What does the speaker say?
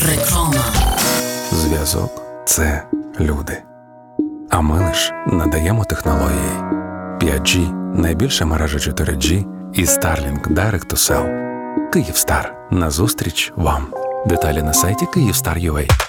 Реклама. Зв'язок – це люди. А ми лиш надаємо технології. 5G – найбільша мережа 4G і Starlink Direct to Cell. Київстар. Назустріч вам. Деталі на сайті Kyivstar.ua.